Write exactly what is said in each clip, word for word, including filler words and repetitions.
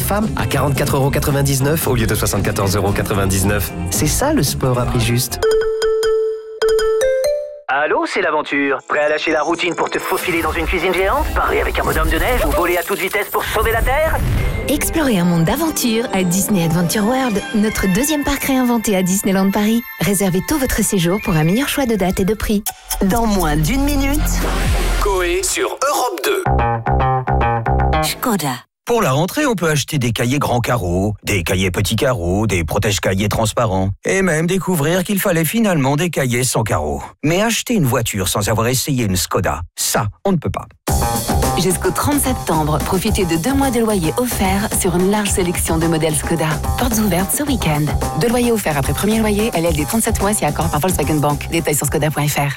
femmes à quarante-quatre euros quatre-vingt-dix-neuf au lieu de soixante-quatorze euros quatre-vingt-dix-neuf. C'est ça le sport à prix juste. Allô, c'est l'aventure. Prêt à lâcher la routine pour te faufiler dans une cuisine géante, parler avec un bonhomme de neige ou voler à toute vitesse pour sauver la Terre? Explorez un monde d'aventure à Disney Adventure World, notre deuxième parc réinventé à Disneyland Paris. Réservez tout votre séjour pour un meilleur choix de date et de prix. Dans moins d'une minute, Coé sur Europe deux. Skoda. Pour la rentrée, on peut acheter des cahiers grands carreaux, des cahiers petits carreaux, des protège-cahiers transparents, et même découvrir qu'il fallait finalement des cahiers sans carreaux. Mais acheter une voiture sans avoir essayé une Skoda, ça, on ne peut pas. Jusqu'au trente septembre, profitez de deux mois de loyer offerts sur une large sélection de modèles Skoda. Portes ouvertes ce week-end. Deux loyers offerts après premier loyer, L L D trente-sept mois si accord par Volkswagen Bank. Détails sur skoda point f r.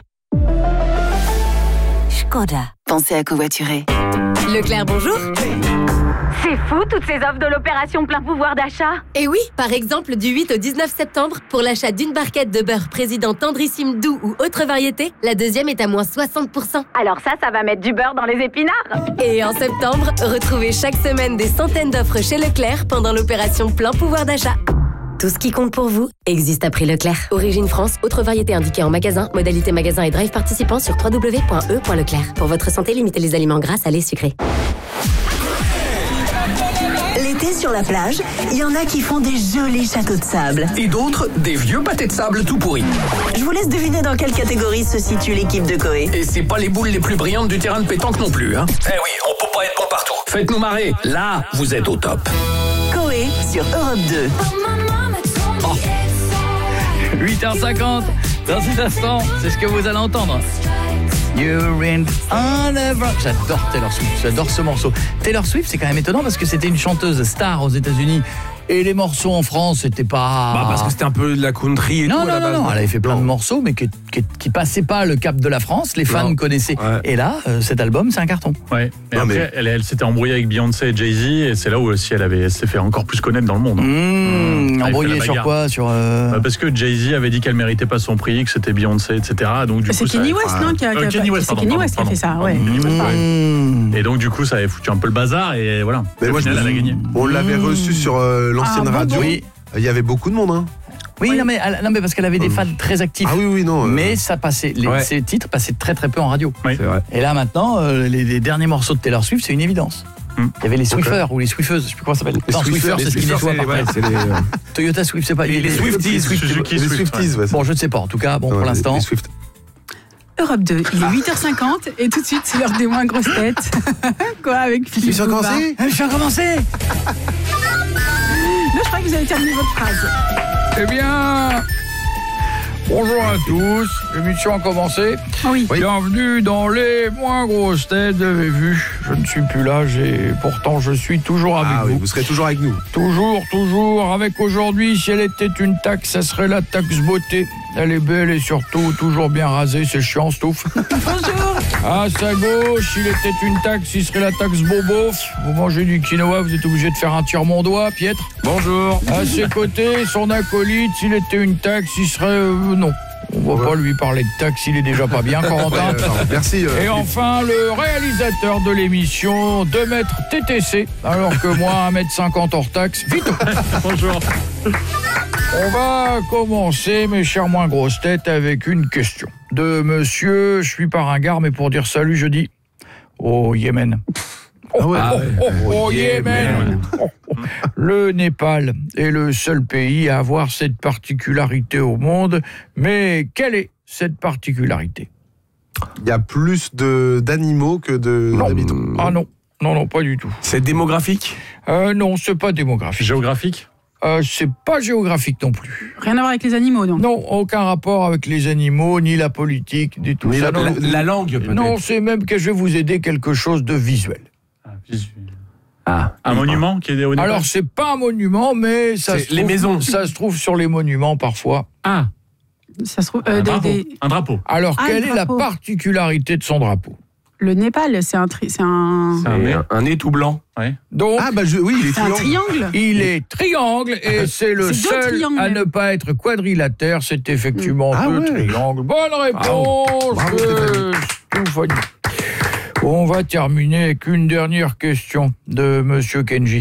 Skoda. Pensez à covoiturer. Leclerc, bonjour. C'est fou, toutes ces offres de l'opération plein pouvoir d'achat. Et oui, par exemple, du huit au dix-neuf septembre, pour l'achat d'une barquette de beurre président tendrissime doux ou autre variété, la deuxième est à moins soixante pour cent. Alors ça, ça va mettre du beurre dans les épinards. Et en septembre, retrouvez chaque semaine des centaines d'offres chez Leclerc pendant l'opération plein pouvoir d'achat. Tout ce qui compte pour vous existe à prix Leclerc. Origine France, autre variété indiquée en magasin, modalité magasin et drive participant sur w w w point e point leclerc. Pour votre santé, limitez les aliments gras, salés, sucrés. L'été sur la plage, il y en a qui font des jolis châteaux de sable. Et d'autres, des vieux pâtés de sable tout pourris. Je vous laisse deviner dans quelle catégorie se situe l'équipe de Coé. Et c'est pas les boules les plus brillantes du terrain de pétanque non plus, hein. Eh oui, on peut pas être bon partout. Faites-nous marrer, là, vous êtes au top. Coé sur Europe deux. Oh. huit heures cinquante, dans cet instant, c'est ce que vous allez entendre. You're in on a... J'adore Taylor Swift, j'adore ce morceau. Taylor Swift, c'est quand même étonnant parce que c'était une chanteuse star aux États-Unis. Et les morceaux en France, c'était pas... Bah parce que c'était un peu de la country et non, tout. Non, à la non, base, non, elle avait fait plein de morceaux, mais qui, qui, qui passaient pas le cap de la France. Les fans non. connaissaient. Ouais. Et là, euh, cet album, c'est un carton. Ouais. Et non, après, mais... elle, elle s'était embrouillée avec Beyoncé et Jay-Z, et c'est là où aussi elle, avait, elle s'est fait encore plus connaître dans le monde. Mmh, mmh. Embrouillée sur quoi sur euh... bah Parce que Jay-Z avait dit qu'elle méritait pas son prix, que c'était Beyoncé, et cetera. Donc, du c'est coup, Kenny ça... West, non qui a, euh, qui a... Kenny West, C'est pardon, Kenny pardon, West qui a fait ça, pardon, ouais. Mmh. Et donc, du coup, ça avait foutu un peu le bazar, et voilà. Mais au moi, final, je me... elle a gagné. On l'avait mmh. reçu sur euh, l'ancienne ah, radio. Bon, bon. Oui. Il y avait beaucoup de monde, hein. Oui, oui. Non, mais, non, mais parce qu'elle avait des fans très actifs. Ah oui, oui, non. Euh... Mais ça passait, les, ouais. ces titres passaient très très peu en radio. Oui. C'est vrai. Et là maintenant, euh, les, les derniers morceaux de Taylor Swift, c'est une évidence. Mm. Il y avait les Swiffers okay. ou les Swiffeuses, je sais plus comment ça s'appelle. Les non, Swiffers, c'est ce qui nettoie par ouais, c'est les euh... Toyota Swift, c'est pas les, les, les Swifties, Swifties, les Swifties. Ouais. Bon, je ne sais pas. En tout cas, bon, non, pour l'instant. Europe deux, il est huit heures cinquante et tout de suite, c'est l'heure des moins grosses têtes. Quoi, avec Philippe Tu as commencé Je suis commencé. Non, je crois que vous avez terminé votre phrase. Eh bien, bonjour à tous. L'émission a commencé. Oui. Bienvenue dans les moins grosses têtes. Vous avez vu, je ne suis plus là. J'ai... Pourtant, je suis toujours avec ah, vous. Oui, vous serez toujours avec nous. Toujours, toujours. Avec aujourd'hui, si elle était une taxe, ça serait la taxe beauté. Elle est belle et surtout toujours bien rasée. C'est chiant, Stouff. Bonjour. À sa gauche, s'il était une taxe, il serait la taxe bobo. Vous mangez du quinoa, vous êtes obligé de faire un tire-mon doigt, Pietre. Bonjour. À ses côtés, son acolyte, s'il était une taxe, il serait... Euh, non. On va ouais. pas lui parler de taxe, il est déjà pas bien, Corentin. Ouais, non, merci. Euh, et enfin, le réalisateur de l'émission, deux mètres T T C, alors que moi, un mètre cinquante hors taxe. Vito. Bonjour. On va commencer, mes chers moins grosses têtes, avec une question. De monsieur, je suis pas ringard, mais pour dire salut, je dis au Yémen. Ah ouais. Oh, oh, oh, oh, Yémen. Oh, oh. Le Népal est le seul pays à avoir cette particularité au monde. Mais quelle est cette particularité ? Il y a plus de, d'animaux que de, non. d'habitants. Ah non, non, non, pas du tout. C'est démographique ? euh, Non, c'est pas démographique. Géographique ? euh, C'est pas géographique non plus. Rien à voir avec les animaux, donc ? Non, aucun rapport avec les animaux, ni la politique, ni tout ni ça. La, non, la, la langue, peut-être ? Non, c'est même que je vais vous aider quelque chose de visuel. Ah, un monument qui est au Népal. Alors c'est pas un monument, mais ça se trouve, les maisons. Ça se trouve sur les monuments parfois. Ah, ça se trouve euh, un, des, drapeau. Des... un drapeau. Alors ah, quelle est drapeau. la particularité de son drapeau ? Le Népal, c'est un tri... c'est un c'est un nez, un nez tout blanc. Ouais. Donc ah bah je... oui, il est c'est un triangle. Il est triangle et c'est le c'est seul à ne pas être quadrilatère. C'est effectivement ah deux ouais. triangles. Bonne réponse. Bravo. Bravo, On va terminer avec une dernière question de Monsieur Kenji.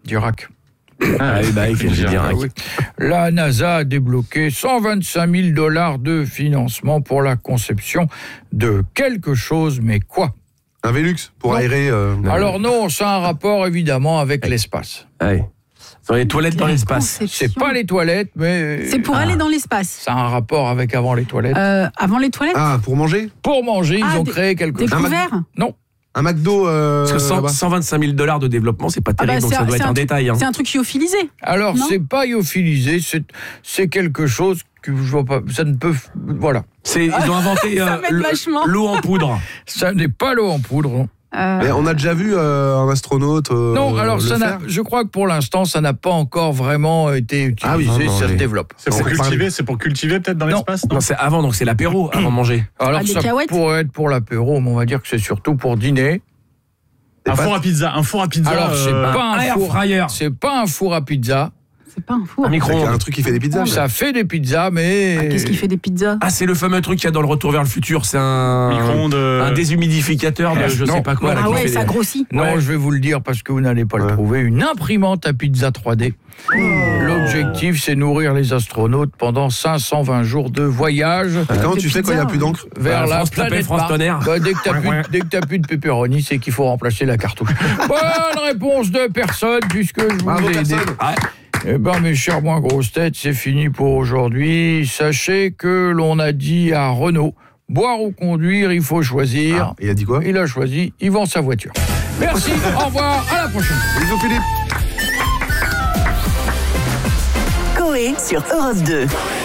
Dirac. Ah oui, bah, il fait le Dirac. Ah oui. La NASA a débloqué cent vingt-cinq mille dollars de financement pour la conception de quelque chose, mais quoi? Un Velux pour non. aérer. Euh... Alors non, ça a un rapport évidemment avec ouais. l'espace. Ouais. Dans les toilettes dans l'espace. C'est pas les toilettes, mais... C'est pour ah. aller dans l'espace. Ça a un rapport avec avant les toilettes. Euh, avant les toilettes? Ah, pour manger? Pour manger, ah, ils ont des, créé quelque des chose. Des couverts? Non. Un McDo euh, Parce que cent, cent vingt-cinq mille dollars de développement, c'est pas terrible, ah bah donc ça doit être un, un détail. Hein. C'est un truc lyophilisé. Alors, non c'est pas lyophilisé, c'est, c'est quelque chose que je vois pas... Ça ne peut... Voilà. C'est, ils ont inventé euh, l'eau en poudre. Ça n'est pas l'eau en poudre. Euh... Mais on a déjà vu euh, un astronaute. Euh, non, alors ça n'a, je crois que pour l'instant, ça n'a pas encore vraiment été utilisé. Ah oui, non, non, ça mais... se développe. C'est pour cultiver, c'est pour cultiver peut-être dans non. l'espace. Non, non, c'est avant, donc c'est l'apéro avant de manger. Alors ah, ça pourrait être pour l'apéro, mais on va dire que c'est surtout pour dîner. Un four à pizza, un four à pizza. Alors c'est euh... pas un, un four fryer. C'est pas un four à pizza. C'est pas un four. Un micro-ondes. Un truc qui fait des pizzas. Ça fait des pizzas, mais... Ah, qu'est-ce qui fait des pizzas? Ah, c'est le fameux truc qu'il y a dans le Retour vers le futur. C'est un... Micro-ondes. Un déshumidificateur de je non. sais pas quoi. Ah là, ouais, ça des... grossit. Non, ouais. Je vais vous le dire parce que vous n'allez pas ouais. le trouver. Une imprimante à pizza trois D. Oh. L'objectif, c'est nourrir les astronautes pendant cinq cent vingt jours de voyage. Ah, comment tu fais quand il n'y a plus d'encre? Vers bah, la France planète France Tonnerre. Bah, dès que tu n'as plus, plus de pepperoni, c'est qu'il faut remplacer la cartouche. Bonne réponse de personne, puisque je vous Bravo, ai aidé. Eh ben, mes chers moins grosses têtes, c'est fini pour aujourd'hui. Sachez que l'on a dit à Renaud, boire ou conduire, il faut choisir. Ah, il a dit quoi? Il a choisi, il vend sa voiture. Merci, au revoir, à la prochaine. Bisous Philippe. Coé sur Europe deux.